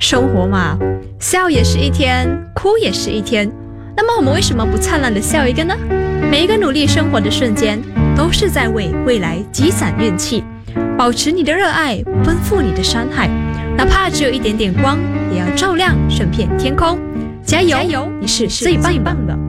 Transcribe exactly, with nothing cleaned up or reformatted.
生活嘛，笑也是一天，哭也是一天。那么我们为什么不灿烂的笑一个呢？每一个努力生活的瞬间，都是在为未来积攒运气。保持你的热爱，奔赴你的山海，哪怕只有一点点光，也要照亮整片天空。加油，加油，你是最棒的。